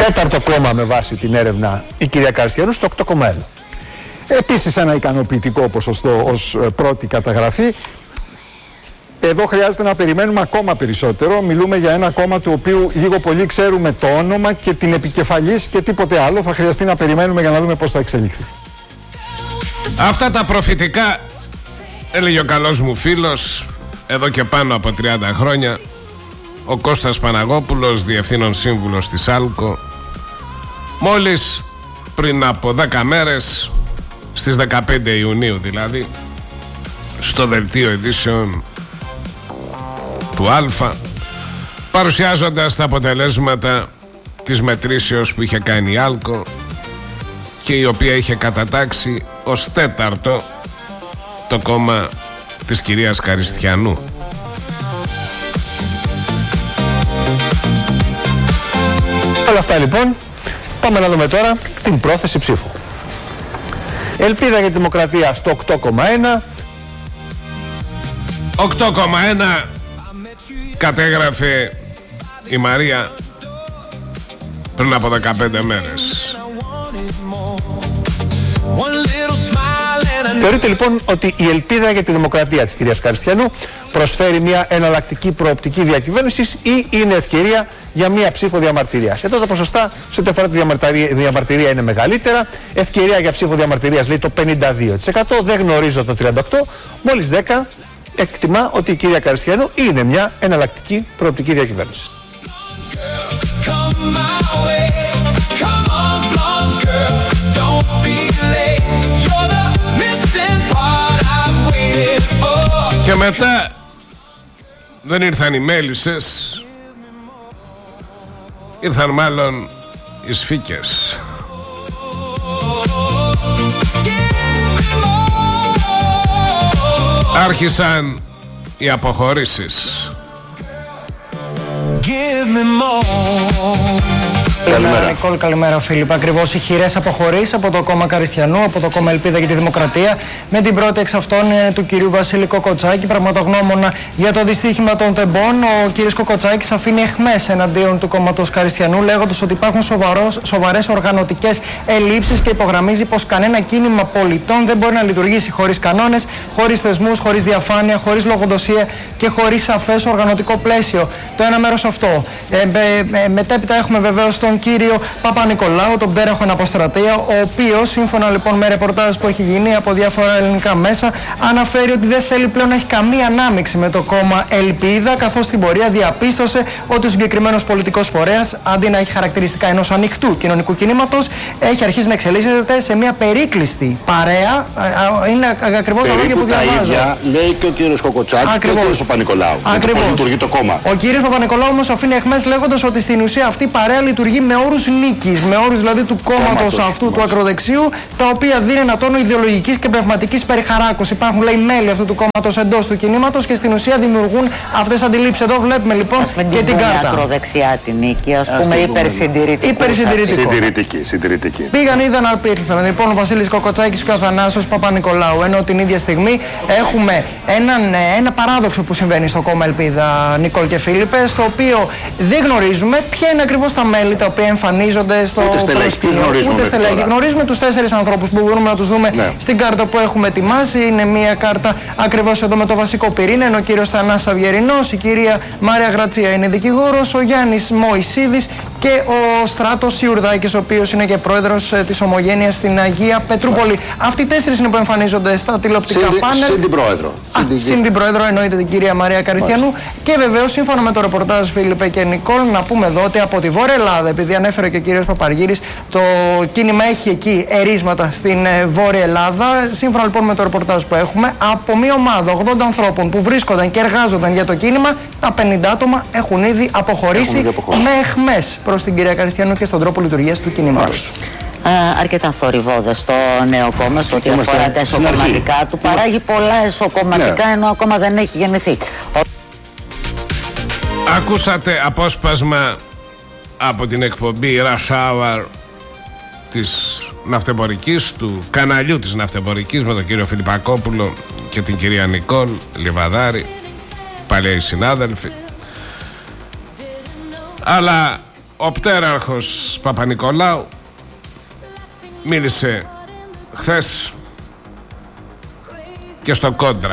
Τέταρτο κόμμα με βάση την έρευνα η κυρία Καριστιανού στο 8,1. Επίσης ένα ικανοποιητικό ποσοστό ως πρώτη καταγραφή. Εδώ χρειάζεται να περιμένουμε ακόμα περισσότερο. Μιλούμε για ένα κόμμα του οποίου λίγο πολύ ξέρουμε το όνομα και την επικεφαλής και τίποτε άλλο. Θα χρειαστεί να περιμένουμε για να δούμε πώς θα εξελιχθεί. Αυτά τα προφητικά έλεγε ο καλός μου φίλος εδώ και πάνω από 30 χρόνια, ο Κώστας Παναγόπουλος, διευθύνων σύμβουλος της ΑΛΚΟ, μόλις πριν από 10 μέρες, στις 15 Ιουνίου δηλαδή, στο δελτίο ειδήσεων του Α, παρουσιάζοντας τα αποτελέσματα της μετρήσεως που είχε κάνει η ΑΛΚΟ και η οποία είχε κατατάξει ως τέταρτο το κόμμα της κυρίας Καριστιανού. Όλα αυτά λοιπόν, πάμε να δούμε τώρα την πρόθεση ψήφου. Ελπίδα για τη Δημοκρατία στο 8,1. 8,1 κατέγραφε η Μαρία πριν από 15 μέρες. Θεωρείται λοιπόν ότι η ελπίδα για τη Δημοκρατία της κυρίας Καριστιανού προσφέρει μια εναλλακτική προοπτική διακυβέρνησης ή είναι ευκαιρία για μια ψήφο διαμαρτυρίας. Εδώ τα ποσοστά σε ό,τι αφορά τη διαμαρτυρία είναι μεγαλύτερα. Ευκαιρία για ψήφο διαμαρτυρίας λέει το 52%. Δεν γνωρίζω το 38%. Μόλις 10% εκτιμά ότι η κυρία Καριστιανού είναι μια εναλλακτική προοπτική διακυβέρνηση. Και μετά δεν ήρθαν οι μέλισσες, ήρθαν μάλλον οι σφίκες. Άρχισαν οι αποχωρήσεις. Καλημέρα Νικόλ, καλημέρα Φίλιππ. Ακριβώς οι χειρές αποχωρήσεις από το κόμμα Καριστιανού, από το κόμμα Ελπίδα για τη Δημοκρατία, με την πρώτη εξ αυτών του κυρίου Βασίλη Κοκοτσάκη, πραγματογνώμονα για το δυστύχημα των τεμπών. Ο κύριος Κοκοτσάκης αφήνει αιχμές εναντίον του κόμματος Καριστιανού, λέγοντας ότι υπάρχουν σοβαρές οργανωτικές ελλείψεις και υπογραμμίζει πως κανένα κίνημα πολιτών δεν μπορεί να λειτουργήσει χωρίς κανόνες, χωρίς θεσμούς, χωρίς διαφάνεια, χωρίς λογοδοσία και χωρίς σαφές οργανωτικό πλαίσιο. Το ένα μέρος αυτό. Μετέπειτα έχουμε βεβαίως τον κύριο Παπα-Νικολάου, τον πέραχο αποστρατεία, ο οποίος, σύμφωνα λοιπόν με ρεπορτάζ που έχει γίνει από διάφορα ελληνικά μέσα, αναφέρει ότι δεν θέλει πλέον να έχει καμία ανάμειξη με το κόμμα Ελπίδα, καθώς στην πορεία διαπίστωσε ότι ο συγκεκριμένος πολιτικός φορέας, αντί να έχει χαρακτηριστικά ενός ανοιχτού κοινωνικού κινήματος, έχει αρχίσει να εξελίσσεται σε μια περίκλειστη παρέα. Είναι ακριβώς τα λόγια που διαβάζω. Τα ίδια λέει και ο κύριος Κοκοτσάκης και ο κύριος Παπα-Νικολάου. Ακριβώς. Πώς λειτουργεί το κόμμα. Ο κύριος Παπα-Νικολάου όμως αφήνει αιχμές λέγοντας ότι στην ουσία αυτή η παρέα λειτουργεί με όρους νίκης, με όρους δηλαδή του κόμματος αυτού του ακροδεξιού, τα οποία δίνει ένα τόνο ιδεολογικής και πνευματικής περιχαράκωσης. Υπάρχουν λέει μέλη αυτού του κόμματος εντός του κινήματος και στην ουσία δημιουργούν αυτές τις αντιλήψεις. Εδώ βλέπουμε λοιπόν και την κάρτα. Ακροδεξιά τη νίκη, ας πούμε Συντηρητική. Πήγαν, είδαν, απήρθαν. Λοιπόν, ο Βασίλης Κοκοτσάκης και ο Αθανάσιος Παπα-Νικολάου. Ενώ την ίδια στιγμή έχουμε ένα παράδοξο που συμβαίνει στο κόμμα Ελπίδα, Νικόλ και Φίλιππε, στο οποίο δεν γνωρίζουμε ποια είναι ακριβώς τα μέλη τα οποία εμφανίζονται στο προσκήνιο. Ούτε στελέχη. Γνωρίζουμε τους 4 ανθρώπους που μπορούμε να τους δούμε στην κάρτα που έχουμε ετοιμάσει. Είναι μια κάρτα ακριβώς εδώ με το βασικό πυρήνα. Είναι ο κύριος Θανάσης Αυγερινός, η κυρία Μάρια Γρατσία είναι δικηγόρος, ο Γιάννης Μωυσίδης και ο Στράτος Σιουρδάκης, ο οποίος είναι και πρόεδρος της Ομογένειας στην Αγία Πετρούπολη. Αυτοί οι 4 είναι που εμφανίζονται στα τηλεοπτικά πάνελ. Συν την πρόεδρο. Συν την πρόεδρο, εννοείται την κυρία Μαρία Καριστιανού. Και βεβαίως, σύμφωνα με το ρεπορτάζ Φίλιππε και Νικόλ, να πούμε εδώ ότι από τη Βόρεια Ελλάδα, επειδή ανέφερε και ο κύριος Παπαργύρης, το κίνημα έχει εκεί ερίσματα στην Βόρεια Ελλάδα. Σύμφωνα λοιπόν με το ρεπορτάζ που έχουμε, από μια ομάδα 80 ανθρώπων που βρίσκονταν και εργάζονταν για το κίνημα, τα 50 άτομα έχουν ήδη αποχωρήσει με εχμές προς την κυρία Καριστιανού και στον τρόπο λειτουργίας του κινήματος. Αρκετά θορυβόδες το νέο κόμμα σε ό,τι αφορά τα εσωκομματικά του. Παράγει πολλά εσωκομματικά ενώ ακόμα δεν έχει γεννηθεί. Ακούσατε απόσπασμα από την εκπομπή Rush Hour της ναυτεμπορικής, του καναλιού της ναυτεμπορικής, με τον κύριο Φιλιππακόπουλο και την κυρία Νικόλ Λιβαδάρη, παλαιοί συνάδελφοι. Αλλά ο πτέραρχος Παπα-Νικολάου μίλησε χθες και στο Κόντρα.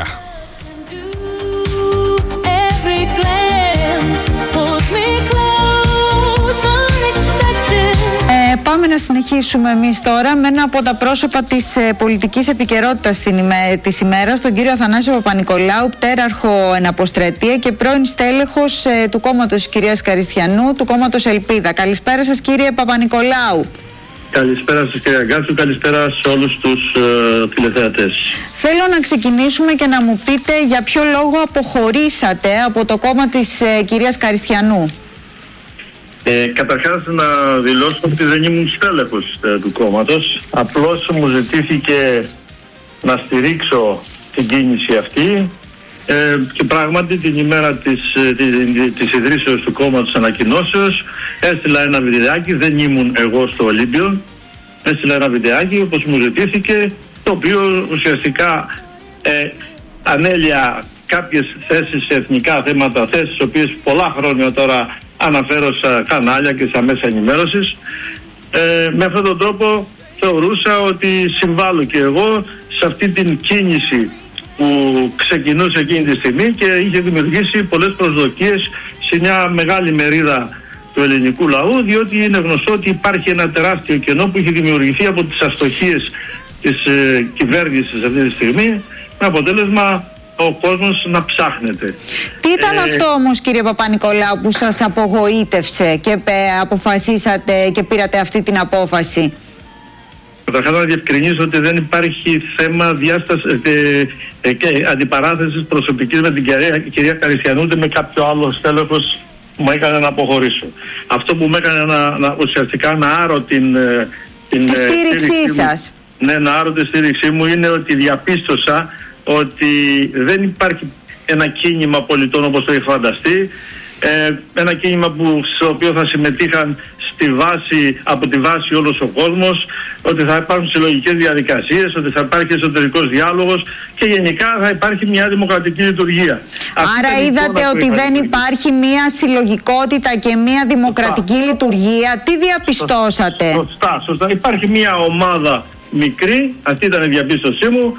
Πάμε να συνεχίσουμε εμείς τώρα με ένα από τα πρόσωπα της πολιτικής επικαιρότητας της ημέρας, τον κύριο Αθανάσιο Παπα-Νικολάου, πτέραρχο εναποστρετία και πρώην στέλεχος του κόμματος της κυρίας Καριστιανού, του κόμματος Ελπίδα. Καλησπέρα σας, κύριε Παπα-Νικολάου. Καλησπέρα σας, κύριε Αγκάτσου, καλησπέρα σε όλους τους τηλεθεατές. Θέλω να ξεκινήσουμε και να μου πείτε για ποιο λόγο αποχωρήσατε από το κόμμα της κυρίας Καριστιανού. Καταρχάς να δηλώσω ότι δεν ήμουν στέλεχος του κόμματος. Απλώς μου ζητήθηκε να στηρίξω την κίνηση αυτή και πράγματι την ημέρα της ιδρύσεως του κόμματος ανακοινώσεως έστειλα ένα βιντεάκι, δεν ήμουν εγώ στο Ολύμπιο, έστειλα ένα βιντεάκι όπως μου ζητήθηκε, το οποίο ουσιαστικά ανέλυα κάποιες θέσεις σε εθνικά θέματα, θέσεις οποίες πολλά χρόνια τώρα αναφέρω σε κανάλια και στα μέσα ενημέρωσης. Με αυτόν τον τρόπο θεωρούσα ότι συμβάλλω και εγώ σε αυτή την κίνηση που ξεκινούσε εκείνη τη στιγμή και είχε δημιουργήσει πολλές προσδοκίες σε μια μεγάλη μερίδα του ελληνικού λαού, διότι είναι γνωστό ότι υπάρχει ένα τεράστιο κενό που έχει δημιουργηθεί από τις αστοχίες της κυβέρνησης αυτή τη στιγμή, με αποτέλεσμα ο κόσμος να ψάχνεται. Τι ήταν αυτό όμως, κύριε Παπα-Νικολάου, που σας απογοήτευσε και αποφασίσατε και πήρατε αυτή την απόφαση? Καταρχάς να διευκρινίσω ότι δεν υπάρχει θέμα και αντιπαράθεσης προσωπικής με την κυρία Καριστιανού ούτε με κάποιο άλλο στέλεχος που μου έκανε να αποχωρήσω. Αυτό που με έκανε ουσιαστικά να άρω την στήριξή σας. Ναι, να άρω τη στήριξή μου είναι ότι διαπίστωσα ότι δεν υπάρχει ένα κίνημα πολιτών όπως το έχει φανταστεί, ένα κίνημα στο οποίο θα συμμετείχαν από τη βάση όλος ο κόσμος, ότι θα υπάρχουν συλλογικές διαδικασίες, ότι θα υπάρχει εσωτερικός διάλογος και γενικά θα υπάρχει μια δημοκρατική λειτουργία. Άρα είδατε ότι δεν υπάρχει μια συλλογικότητα και μια δημοκρατική λειτουργία. Τι διαπιστώσατε? Σωστά. Υπάρχει μια ομάδα μικρή, αυτή ήταν η διαπίστωσή μου,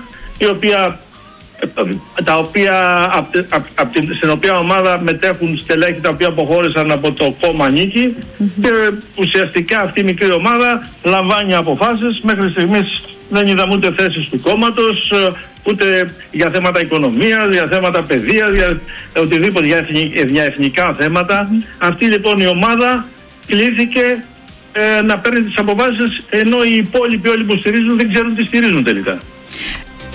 στην οποία ομάδα μετέχουν στελέχη τα οποία αποχώρησαν από το κόμμα Νίκη και ουσιαστικά αυτή η μικρή ομάδα λαμβάνει αποφάσεις. Μέχρι στιγμής δεν είδαμε ούτε θέσεις του κόμματος, ούτε για θέματα οικονομίας, για θέματα παιδείας, για οτιδήποτε, για εθνικά θέματα. Αυτή λοιπόν η ομάδα κλήθηκε να παίρνει τις αποφάσεις, ενώ οι υπόλοιποι όλοι που στηρίζουν δεν ξέρουν τι στηρίζουν τελικά.